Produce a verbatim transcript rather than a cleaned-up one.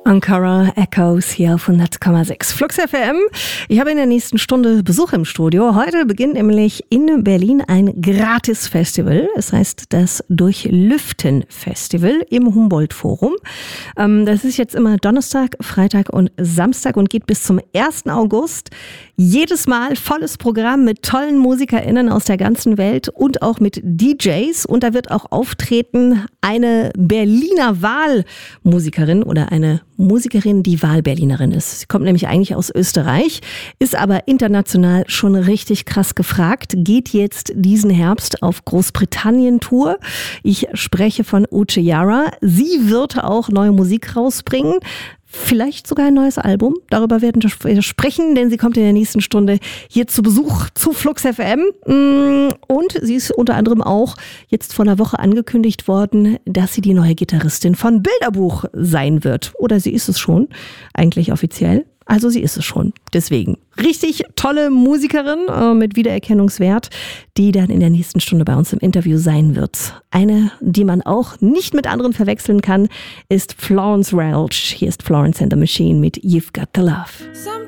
Ankara Echoes hier auf hundert Komma sechs Flux F M. Ich habe in der nächsten Stunde Besuch im Studio. Heute beginnt nämlich in Berlin ein Gratis-Festival. Es heißt das Durchlüften-Festival im Humboldt-Forum. Das ist jetzt immer Donnerstag, Freitag und Samstag und geht bis zum ersten August. Jedes Mal volles Programm mit tollen MusikerInnen aus der ganzen Welt und auch mit D Js. Und da wird auch auftreten eine Berliner Wahlmusikerin oder eine Musikerin, die Wahlberlinerin ist. Sie kommt nämlich eigentlich aus Österreich, ist aber international schon richtig krass gefragt, geht jetzt diesen Herbst auf Großbritannien-Tour. Ich spreche von Uche Yara. Sie wird auch neue Musik rausbringen. Vielleicht sogar ein neues Album. Darüber werden wir sprechen, denn sie kommt in der nächsten Stunde hier zu Besuch zu Flux F M. Und sie ist unter anderem auch jetzt vor einer Woche angekündigt worden, dass sie die neue Gitarristin von Bilderbuch sein wird. Oder sie ist es schon, eigentlich offiziell. Also sie ist es schon. Deswegen richtig tolle Musikerin äh, mit Wiedererkennungswert, die dann in der nächsten Stunde bei uns im Interview sein wird. Eine, die man auch nicht mit anderen verwechseln kann, ist Florence Welch. Hier ist Florence and the Machine mit You've Got the Love.